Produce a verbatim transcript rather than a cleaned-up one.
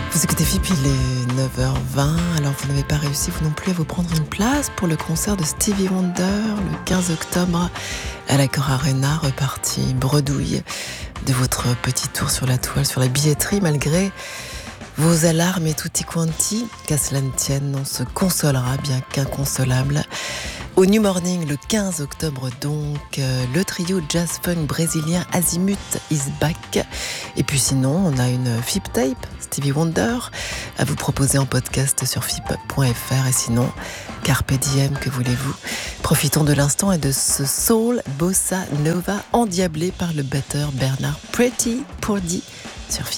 Vous écoutez F I P, il est neuf heures vingt, alors vous n'avez pas réussi vous non plus à vous prendre une place pour le concert de Stevie Wonder le quinze octobre à l'Accor Arena, reparti bredouille de votre petit tour sur la toile, sur la billetterie, malgré vos alarmes et tutti quanti. Qu'à cela ne tienne, on se consolera bien qu'inconsolable. Au New Morning, le quinze octobre donc, euh, le trio jazz-funk brésilien Azimut is back. Et puis sinon, on a une F I P tape, Stevie Wonder, à vous proposer en podcast sur F I P point F R. Et sinon, Carpe Diem, que voulez-vous ? Profitons de l'instant et de ce soul bossa nova endiablé par le batteur Bernard Pretty Purdie sur F I P.